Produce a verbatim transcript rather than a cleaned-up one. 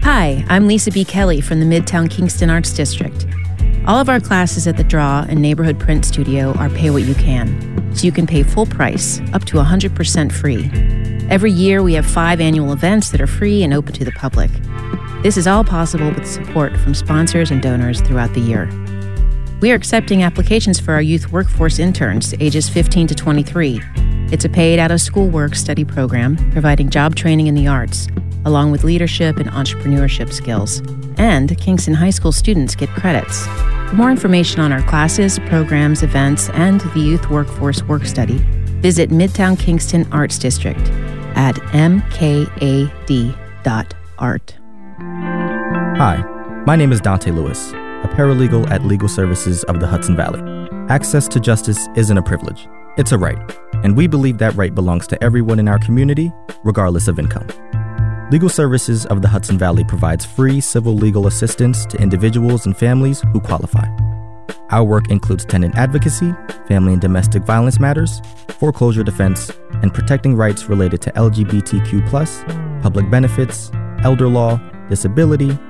Hi, I'm Lisa B. Kelly from the Midtown Kingston Arts District. All of our classes at The Draw and Neighborhood Print Studio are pay what you can, so you can pay full price, up to one hundred percent free. Every year we have five annual events that are free and open to the public. This is all possible with support from sponsors and donors throughout the year. We are accepting applications for our youth workforce interns ages fifteen to twenty-three. It's a paid out-of-school work study program providing job training in the arts, along with leadership and entrepreneurship skills. And Kingston High School students get credits. For more information on our classes, programs, events, and the Youth Workforce Work Study, visit Midtown Kingston Arts District at m k a d dot art. Hi, my name is Dante Lewis, a paralegal at Legal Services of the Hudson Valley. Access to justice isn't a privilege, it's a right, and we believe that right belongs to everyone in our community, regardless of income. Legal Services of the Hudson Valley provides free civil legal assistance to individuals and families who qualify. Our work includes tenant advocacy, family and domestic violence matters, foreclosure defense, and protecting rights related to L G B T Q plus, public benefits, elder law, disability,